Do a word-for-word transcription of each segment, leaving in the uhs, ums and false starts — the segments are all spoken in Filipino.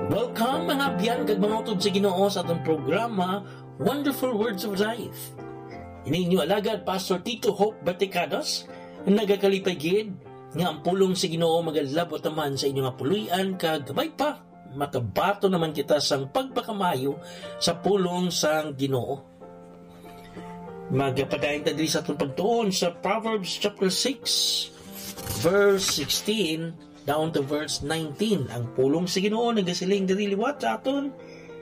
Welcome mga biyan kag mga utod sa Ginoo sa atong programa Wonderful Words of Life. Ini inyo alagad Pastor Tito Hope Baticados, nagakalipay gid nga ang pulong sa Ginoo magalabot naman sa inyo nga puluyan kag gabay pa makabato naman kita sang pagpakamayo sa pulong sang Ginoo. Magapadayon ta diri sa atong pagtuon sa Proverbs chapter six verse sixteen down to verse nineteen. Ang pulong sa Ginoo nagasiling diri liwat sa aton.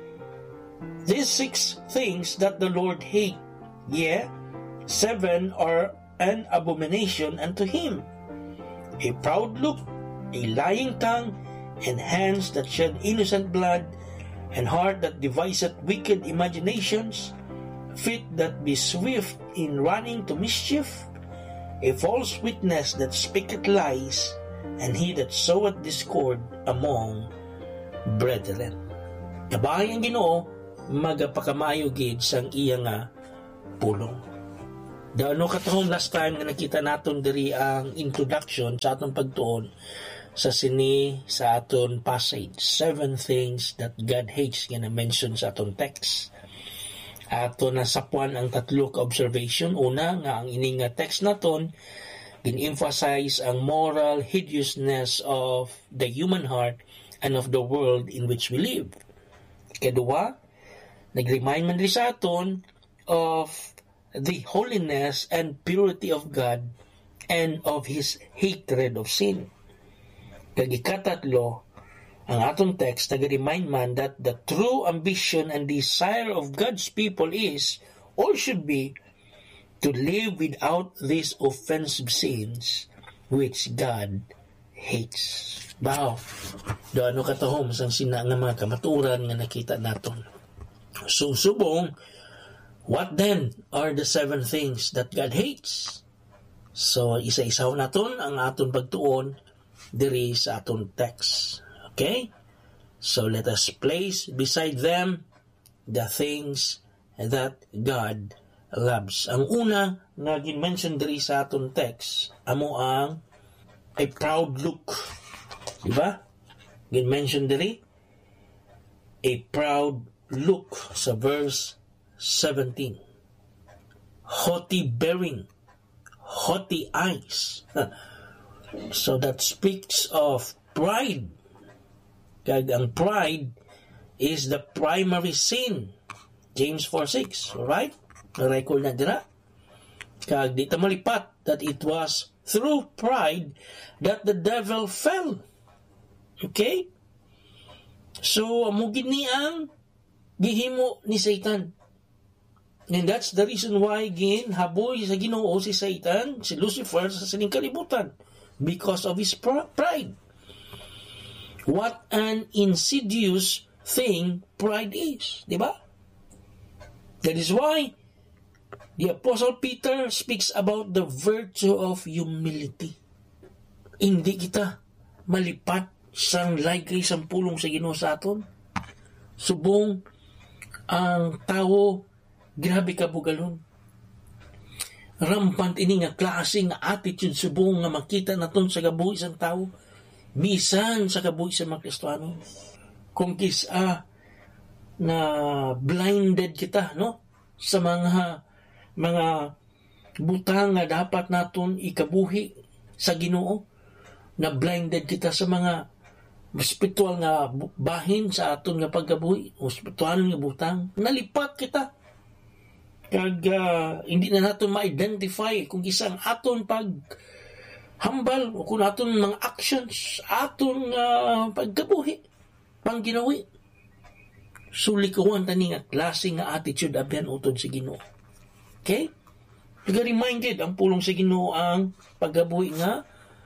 These six things that the Lord hate, yeah, seven are an abomination unto him: a proud look, a lying tongue, and hands that shed innocent blood, and heart that deviseth wicked imaginations, feet that be swift in running to mischief, a false witness that speaketh lies, and he that soweth discord among brethren. Kabay ang Ginoo magapakamayo gid sang iya nga pulong. Daano katong last time nga nakita naton diri ang introduction sa atong pagtuon sa sini sa aton passage, seven things that God hates nga na-mention sa aton text. Ato nasapuan ang tatlo ka observation. Una nga ang ini nga text naton gin-emphasize ang moral hideousness of the human heart and of the world in which we live. Kedua, nag-remind man rin sa aton of the holiness and purity of God and of His hatred of sin. Kag ikatatlo, ang atong text nag-remind man that the true ambition and desire of God's people is, or should be, to live without these offensive sins which God hates. Wow! Doon ka tahom sang sina nga mga kamaturan nga nakita naton. So, subong, what then are the seven things that God hates? So, isa-isaw naton ang aton pagtuon diri sa aton text. Okay? So, let us place beside them the things that God loves. Ang una nga gin-mention diri sa aton text amo ang a proud look. Diba? Gin-mention diri a proud look sa verse seventeen. Haughty bearing, haughty eyes. So that speaks of pride. Kag ang pride is the primary sin. James four six, right? Record na dira. Kag di ta malipat that it was through pride that the devil fell. Okay? So, amugid ni ang gihimo ni Satan. And that's the reason why gin haboy sa Ginoo si Satan, si Lucifer sa sining kalibutan, because of his pride. What an insidious thing pride is, di ba? That is why the Apostle Peter speaks about the virtue of humility. Hindi kita malipat sang lagay sang pulong sa Ginoo sa aton. Subong ang tao grabe ka bugalon. Rampant ini nga klase nga attitude subong nga makita naton sa kabuhi sang tao. Bisan sa kabuhi sa mga Kristiyano. Kung kisa na blinded kita, no? Sa mga mga butang nga dapat naton ikabuhi sa Ginoo, na blinded kita sa mga spiritual nga bahin sa aton nga pagkabuhi, o spiritual nga butang, nalipat kita. Kag uh, hindi na naton ma-identify kung isang aton pag hambal o kung aton mga actions, aton uh, pagkabuhi, pang ginawi. Sulikuan tani nga klase nga attitude abyan utod sa Ginoo. Okay? Nag-reminded ang pulong sa Ginoo ang pagkabuhi nga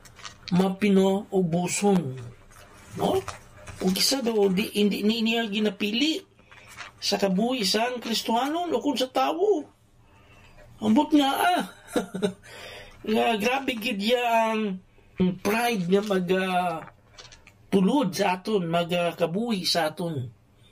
mapino o buson. No? Kung kisa do, di, hindi ni niya ginapili sa kabuhi sang Kristiyano o kung sa tao. Ambot nga ah. Nga grabe gid ya ang pride nga mag uh, tulod sa aton, mag uh, kabuhi sa aton.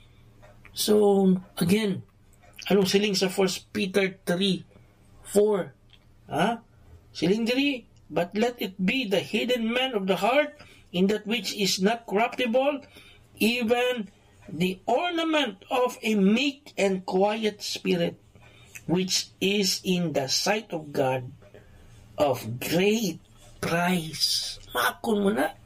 So, again, anong siling sa First Peter three four? Ha? Siling diri, but let it be the hidden man of the heart, in that which is not corruptible, even the ornament of a meek and quiet spirit, which is in the sight of God of great price. Makon mo na.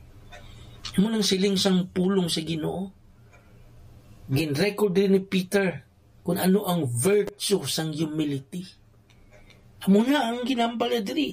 Mo nang siling sang pulong sa Ginoo. Gin-record din ni Peter kung ano ang virtue sang humility. Amo na ang ginambal na diri.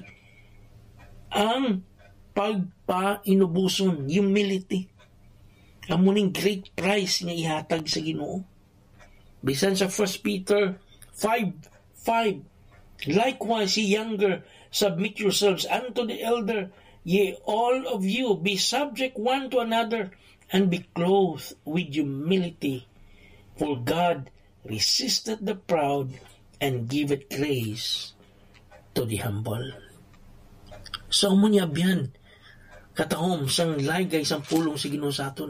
Ang pagpa-inubuson, humility. Amo ning great price nga ihatag sa Ginoo. Bisan sa First Peter five five, likewise ye younger, submit yourselves unto the elder, ye all of you be subject one to another, and be clothed with humility. For God resisteth the proud, and giveth grace to the humble. So mo niya biyan, katahom sang laygay sang pulong sa Ginoo sa aton.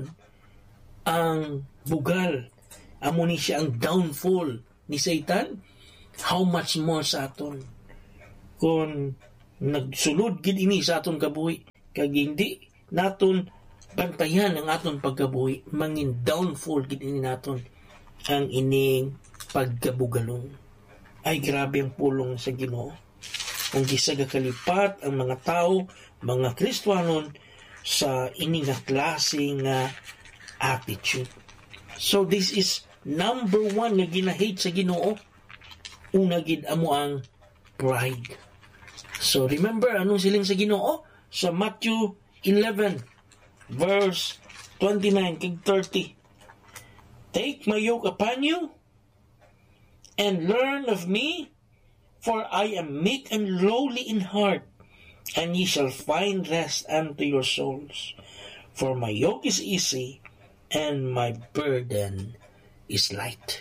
Ang bugal, amo ni siya ang downfall ni Satan, how much more sa aton kung nagsulod gid ini sa aton kabuhi, kag hindi naton bantayan ang aton pagkabuhi, mangin downfall gid ini naton ang ining pagkabugalong. Ay grabe ang pulong sa Ginoo. Kung gisaga kalipat ang mga tao, mga Kristiyanon sa ini nga klase nga attitude. So this is number one nga ginahate sa Ginoo. Una gid amo ang pride. So remember anong siling sa Ginoo sa Matthew eleven verse twenty-nine kag thirty. Take my yoke upon you and learn of me, for I am meek and lowly in heart, and ye shall find rest unto your souls. For my yoke is easy and my burden is light.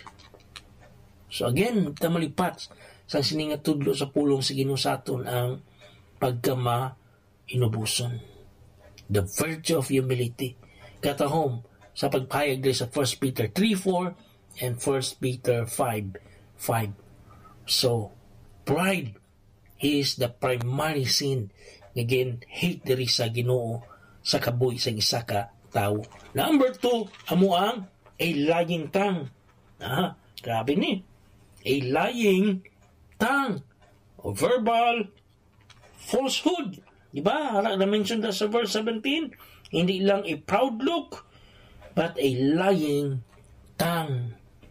So again, tamalipat sa sininga tudlo sa pulong sa Ginoo sa aton ang pagkama inubuson. The virtue of humility. Katahom sa pagpayag din sa First Peter three four and First Peter five five. So, pride is the primary sin. Again, hate diri sa Ginoo sa kabuhi sa isa ka tao. Number two, amo ang a lying tongue. Ah, grabe ni. A lying tongue. O verbal falsehood. Diba? Hala, na-mention na sa verse seventeen. Hindi lang a proud look, but a lying tongue.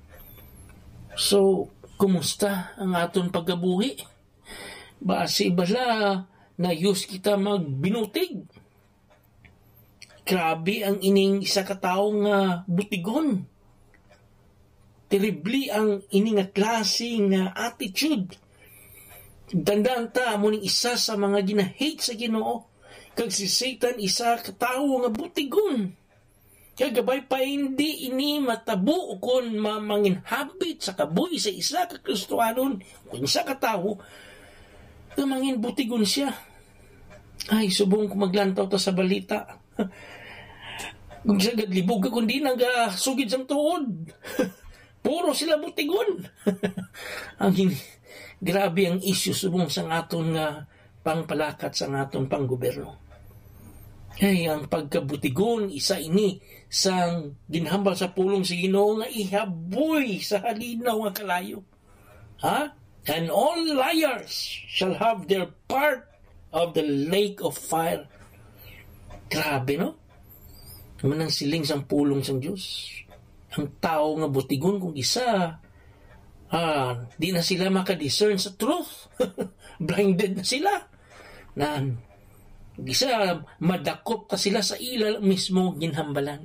So, kumusta ang aton pagkabuhi? Base bala na use kita magbinutig. Grabe ang ining isa ka taong uh, butigon. Terribly ang ining nga klase nga attitude. Tandaan ta mo ning isa sa mga ginahate sa Ginoo. Kag si Satan isa ka tawo nga butigon. Kaya gabay pa hindi ini matabo kung mamanginhabit sa kabuhi sa isa ka Kristohanon, kung isa ka tawo, na mangin butigon siya. Ay, subong kung maglantaw ta sa balita. Kung siya gadlibog ka, kundi nagasugid sang tuod. Puro sila butigon. Ang grabe ang issue subong sang aton nga pangpalakat sa aton panggoberno. Ay, ang pagkabutigon, isa ini sang ginhambal sa pulong si Ginoo nga ihaboy sa halinaw nga kalayo. Ha? And all liars shall have their part of the lake of fire. Grabe, no? Naman ang siling sang pulong sang Diyos. Ang tao nga butigon kung isa, ah, di na sila makadiscern sa truth. Blinded na sila. Na isa, madakop ta sila sa ila mismo ginhambalan.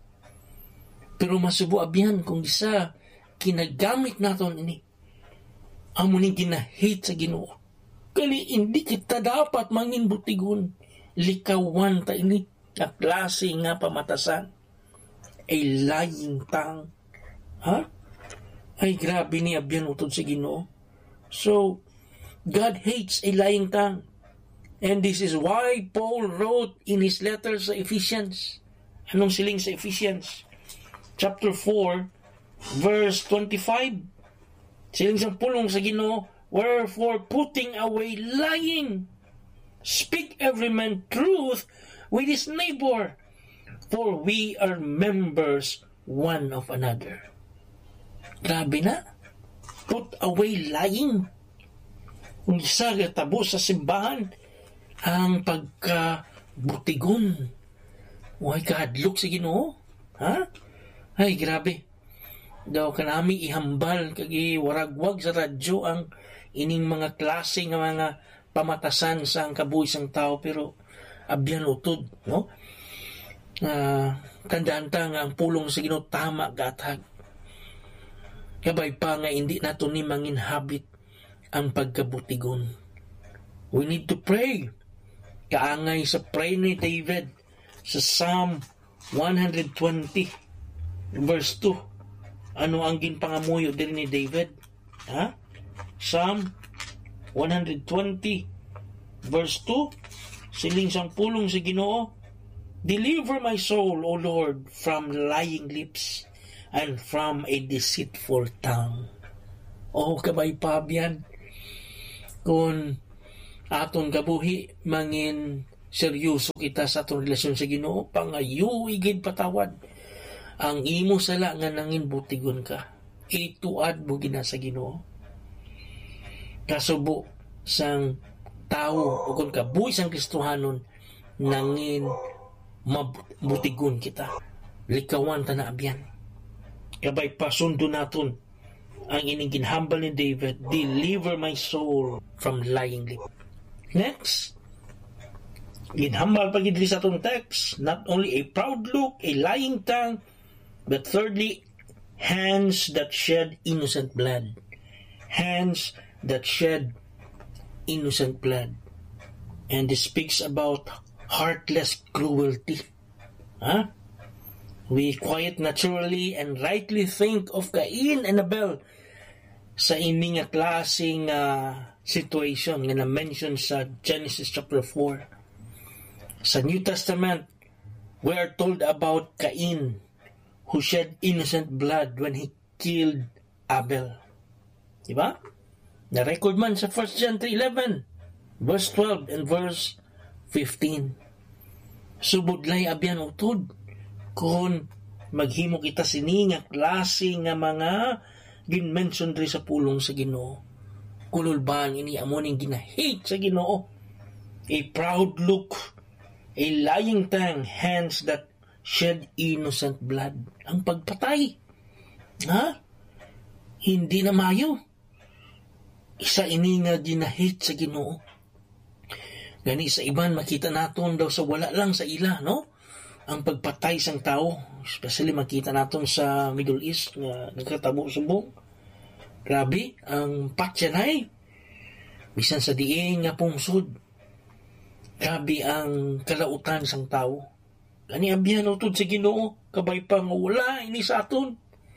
Pero masubo abyan kung isa, kinagamit naton ini. Amo ni ginahate sa Ginoo. Kani hindi kita dapat mangin butigon. Likawan ta ini. Na klase nga pamatasan. A lying tongue. Ha? Ay grabe ni abyan utod sa Ginoo. So, God hates a lying tongue. And this is why Paul wrote in his letter sa Ephesians. Anong siling sa Ephesians? Chapter four, verse twenty-five. Siling sa pulong sa Ginoo, wherefore putting away lying, speak every man truth with his neighbor, for we are members one of another. Grabe na. Put away lying. Kung isa tabo sa simbahan, ang pagkabutigon. Why kahadlok sa Ginoo? Ha? Ay, grabe. Daw kanami ihambal kagi waragwag sa radyo ang ining mga klase nga mga pamatasan sa ang kabuhi sang tao, pero abyan utod, no? Uh, tandaan ta nga ang pulong sa Ginoo tama gatag. Kabay pa nga hindi nato ni manginhabit ang pagkabutigon. We need to pray. Kaangay sa pray ni David sa Psalm one twenty verse two. Ano ang ginpangamuyo din ni David? Ha? Psalm one twenty verse two. Siling sang pulong sa Ginoo, deliver my soul, O Lord, from lying lips and from a deceitful tongue. Oh, kabay pa biyan. Kung aton kabuhi mangin seryoso kita sa atong relasyon sa Ginoo, pangayo igid patawad ang imo sala nga nangin butigon ka, ituad mo gina sa Ginoo. Kasubo sang tao o kung kabuhi sang Kristohanon nangin mabutigon kita, likawan ta na abyan. Kabay pa sundo naton ang ining ginhambal ni David, deliver my soul from lying lips. Next, ginhambal pag idili sa atong text, not only a proud look, a lying tongue, but thirdly, hands that shed innocent blood. Hands that shed innocent blood. And this speaks about heartless cruelty. Huh? We quite naturally and rightly think of Cain and Abel sa ining nga klaseng uh, situation nga na-mention sa Genesis chapter four. Sa New Testament, we are told about Cain who shed innocent blood when he killed Abel. Diba? Na-record man sa First John three eleven, verse twelve and verse fifteen. Subudlay abyan utod kung maghimo kita sini nga klase nga mga gin-mention diri sa pulong sa Ginoo. Kululban ini amo ning ginahate sa Ginoo. A proud look, a lying tongue, hands that shed innocent blood. Ang pagpatay. Ha? Hindi na mayo. Isa ini nga ginahate sa Ginoo. Gani sa iban makita naton daw sa wala lang sa ila, no? Ang pagpatay sang tao, especially makita naton sa Middle East nga nagkatabo-subong. Grabe ang patyanay. Bisan sa diin nga pungsod. Grabe ang kalautan sang tao. Gani abyan utod sa Ginoo, kabay pa nga wala ini sa aton.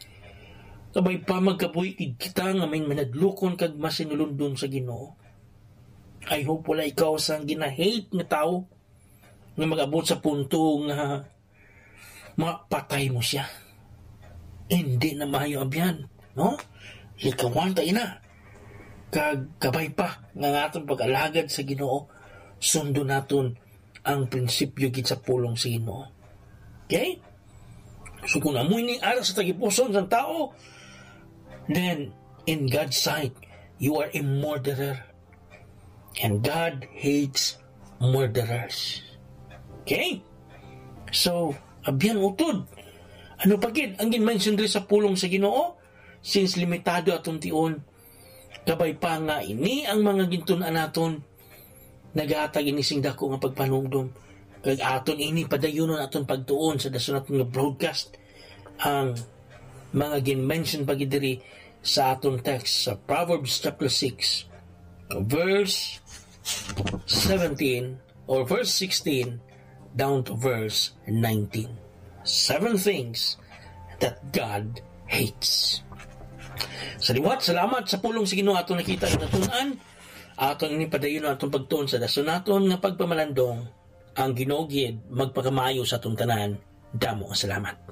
Kabay pa magkabuhi kita nga may manadlukon kag masinulundon sa Ginoo. I hope wala ikaw sang ginahate nga tao nga mag-abot sa punto nga mapatay mo siya. Hindi na maayo abyan, no? Likawan tayo na. Kag kabay pa nga nga atong pag-alagad sa Ginoo, sundo naton ang prinsipyo gid sa pulong sa Ginoo. Okay? So kung amoy ni ara sa tagipuson ng tao, then in God's sight, you are a murderer. And God hates murderers. Okay? So, abyan utod. Ano pa gid ang gin-mention diri sa pulong sa Ginoo? Since limitado atong tion, kabay pa nga ini ang mga gintun-an naton, nagahatag ini sing dako nga pagpanumdum. Kag aton ini padayonon aton pagtuon sa dason naton nga broadcast ang mga gin-mention pag diri sa aton text sa Proverbs chapter six verse seventeen or verse sixteen down to verse nineteen. Seven things that God hates. Sa liwat, salamat sa pulong sa Ginoo aton nakita at natunan. Aton ini padayon atong pagtuon sa dason naton nga pagpamalandong. Ang Ginoo gid magpakamayo sa atong tanan. Damo ang salamat.